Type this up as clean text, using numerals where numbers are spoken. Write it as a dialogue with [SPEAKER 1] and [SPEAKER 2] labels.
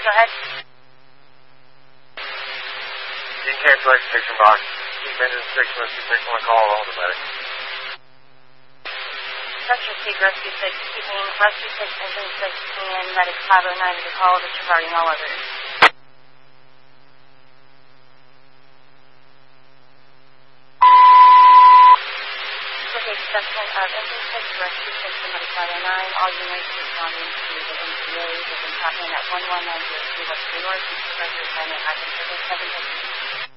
[SPEAKER 1] go ahead.
[SPEAKER 2] In cancellation section box. Keep engine 6, rescue 6, on call, all the medic.
[SPEAKER 1] Rescue 6, rescue 6, keeping rescue 6, engine 6, and medic 509 to the call, disregarding all others. With the exception of engine 6, rescue 6, and medic 509, all units responding to the MTA within top end at 11902 West New York, supervisor assignment, active service 7